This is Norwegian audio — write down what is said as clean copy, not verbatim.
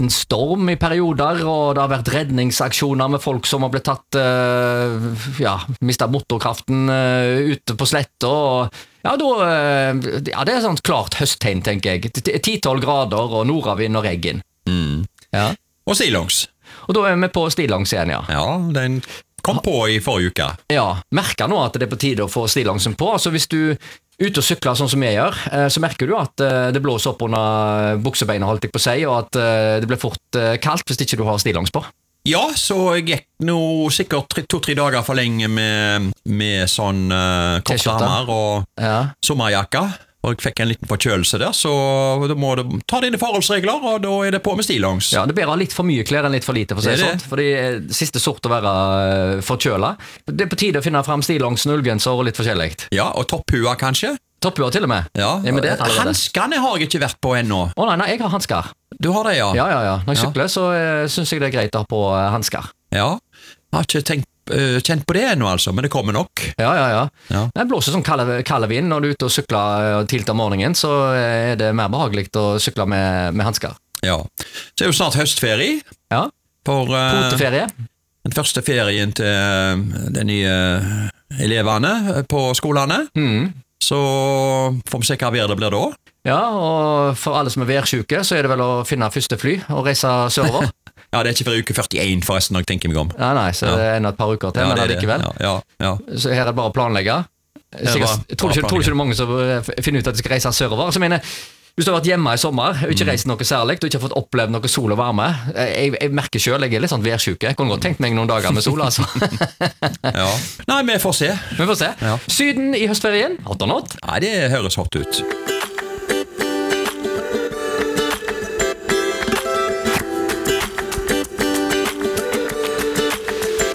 liten storm I perioder, og det har vært redningsaksjoner med folk som har blitt tatt, mistet motorkraften ute på sletta, og det sånn klart høsttegn, tenker jeg. 10-12 grader og nordavind og regn. Ja. Og stillongs. Og da vi på stillongs igjen, ja. Ja, den kom på I forrige uke. Ja, merker nå at det på tide å få stillongsen på. Altså hvis du ute og sykler sånn som jeg gjør, så merker du at det blåser opp under buksebeina, holdt jeg på å si, og at det blir fort kaldt hvis ikke du har stillongs på. Ja, så jeg gikk nå sikkert 2-3 dager for lenge med sånn kortärmer og sommerjakka, og jeg fikk en liten forkjølelse der, så da må du ta dine forholdsregler, og da det på med stillongs. Ja, det blir litt for mye klær enn litt for lite, for å si sånt, fordi siste sort å være forkjøla. Det på tide å finne frem stillongs, nullgenser og litt forskjellig. Ja, og topphua kanskje? Topphua til og med. Ja, hanskene har jeg ikke vært på ennå. Nei, jeg har hansker. Du har det, ja? Ja. Når jeg sykler, så synes jeg det greit å ha på hansker. Ja, jeg har ikke kjent på det ennå, altså, men det kommer nok. Ja. Det blåser sånn kalde vind når du ute og sykler tilt om morgenen, så det mer behagelig å sykle med hansker. Ja. Så det jo snart høstferie. Ja, kvoteferie. Den første ferien til de nye elevene på skolene. Så får vi se hva det blir da. Ja, og for alle som værsjuke, så det vel å finne første fly og reise sørover. Ja, det ikke for uke 41 forresten, når jeg tenker meg om. Nei, så det enda et par uker til, men allikevel. Ja. Så her det bare å planlegge. Jeg tror ikke det er mange som finner ut at de skal reise sørover. Så jeg mener, hvis du har vært hjemme I sommer, og ikke reist noe særlig, du ikke har fått opplevd noe sol og varme, jeg merker selv, jeg litt sånn værsjuke. Jeg kunne godt tenkt meg noen dager med sol, altså. Ja. Nei, vi får se. Ja. Syden I høstferien, hot or not? Nei, det høres hot ut.